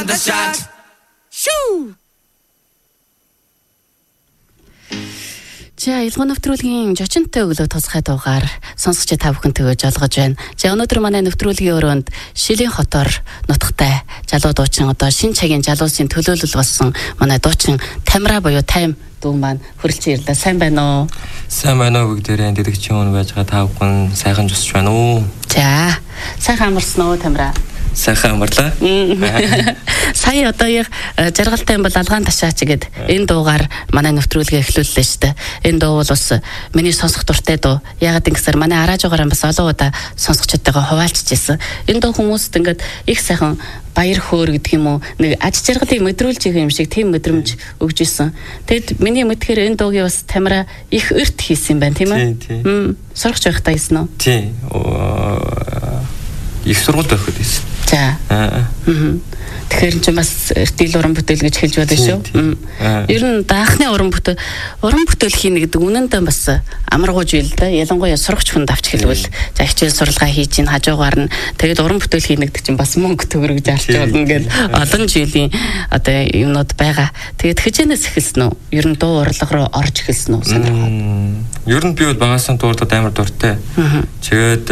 За илгөө нэвтрүүлгийн жочинтой өглөө тусгай дуугаар сонсогч та бүхэнтэй олгож байна. За өнөөдөр манай нэвтрүүлгийн өрөөнд Шилийн хотоор нутагтай залуу дуучин одоо шинэ цагийн залуусын төлөөлөл болсон манай дуучин Тамира буюу Тайм дүү маань хүрэлцэн ирлээ. Сайн байна уу? Сайн байна уу бүгдээрээ дэрэгчийн өнө байж байгаа та бүхэн сайхан жусч байна уу? За сайхан амарсан уу Тамира? Сайхан амарлаа. Сая одоо яг жаргалтай юм бол алгаан ташаач гэд энэ дуугаар манай нэвтрүүлгээ эхлүүллээ шүү дээ. Энэ дуу бол бас миний сонсох дуртай дуу. Ягаад гэвэл манай араажгаар бас олон удаа сонсогчдойгоо хуваалцж ирсэн. Энэ дуу хүмүүст ингээд их сайхан баяр хөөр гэдэг юм уу нэг аж жаргалыг мэдрүүлж байгаа юм шиг тийм мэдрэмж өгж исэн. Тэгэд миний мэдхээр энэ дуугийн бас Тамира их өрт хийсэн байна тийм ээ. Сурагч байхдаа хийсэн үү? Тийм. Их сургуульд байхад хийсэн. За. Тэгэхээр ч бас эртэл уран бүтээл гэж хэлж байдаг шүү. Ер нь даахны уран бүтээл хийнэ гэдэг үнэндээ бас амаргууж ийл да. Ялангуяа сурагч хүнд авч хэлвэл за хичээл суралгаа хийж ин хажуугаар нь тэгээд уран бүтээл хийнэ гэдэг чинь бас мөнгө төгрөг зарч болно гэж олон жилийн одоо юмнууд байгаа. Тэгээд хичээнээс эхэлсэн үү? Ер нь дуу урлаг руу орж эхэлсэн үү? Сонирхоод. Ер нь би бол багасаа дуурдад амар дуртай. Тэгээд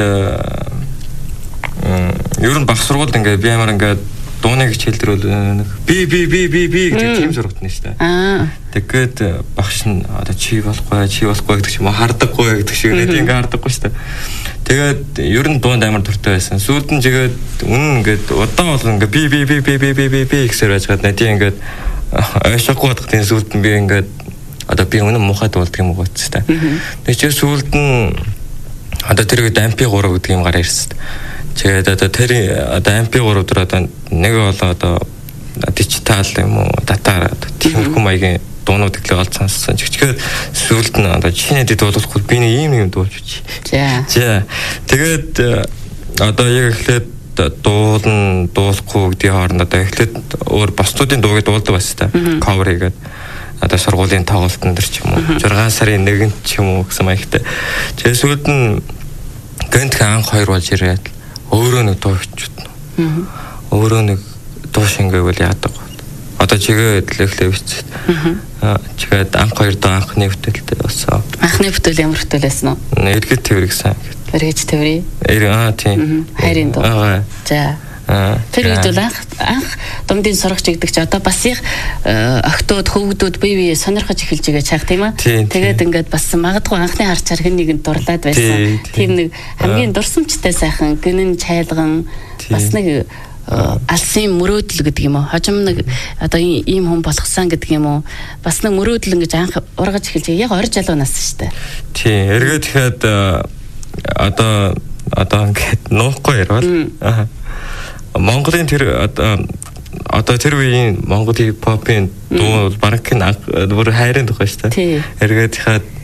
ер нь баг сургуульд ингээд би амар ингээд дууныг хичээлдэр би гэдэг тийм сургалтын шүү дээ. Тэгээд багш нь одоо чи болохгүй гэдэг ч юм уу хардаггүй гэдэг шиг нэг ингээд хардаггүй шүү дээ. Тэгээд ер нь дуунд амар дуртай байсан. Сүүлд нь тэгээд үнэн ингээд удаан болгон ингээд би гэсээр байж гад надад ингээд ойшоогүй бодох тийм сүүлд нь би ингээд одоо би үнэн муухай дуулдаг юм уу гэсэн. Тэгээд чи сүүлд нь одоо тэр үед MP3 гэдэг юм гараа ирсэн. Тэгээд одоо тэр одоо MP3 дээр одоо нэг бол одоо дижитал юм уу датаар тиймэрхүү маягийн дуунууд ихлэ олж сонссон. Чигчгээд сүүлд нь одоо чинээдээ дуулахгүй би нэг ийм юм дуулж чи. За. Тэгээд одоо яг эхлээд дуулахгүй гэдгийг хооронд одоо эхлээд өөр босдуудын дууг дуулдаг байсан та. Cover хийгээд одоо сургуулийн тоглолтын дээр ч юм уу 6 сарын 1-нд ч юм уу гэсэн маягтай. Тэгээд сүүлд нь гэнтх анх 2 болж ирээд өөрөө нэг дуу бичвэт. Өөрөө нэг дуу шингээвэл яадаг. Одоо чигээд л эхлэв бичсэн. Чигээд анх 2 дуу анхны бүтээлтэй болсон. Анхны бүтээл ямар бүтээл байсан уу? Эргэж тэврэг сан гэдэг. Эргэж тэврий. Тийм. Хайрын дуу. За. Тэр үед бол анх дундын сурагч гэдэг чи одоо бас их охтууд хөвгдүүд бие сонирхож эхэлж байгаа чаг тийм ээ. Тэгээд ингээд бас магадгүй анхны харж чархын нэгэнд дурлаад байсан. Тийм нэг хамгийн дурсамжтай сайхан гинэн чайлган бас нэг алсын мөрөөдөл гэдэг юм уу. Хожим нэг одоо ийм хүн болгосон гэдэг юм уу. Бас нэг мөрөөдөл ингэж анх ургаж эхэлж яг орж залуу нас шүү дээ. Тийм. Эргээд тэгэхэд одоо ингээд нуухгүй ярвал Монголын тэр одоо тэр үеийн Монголын хипхопын дуу баг бүр хайрын тухай шүү дээ. Эргээд хаад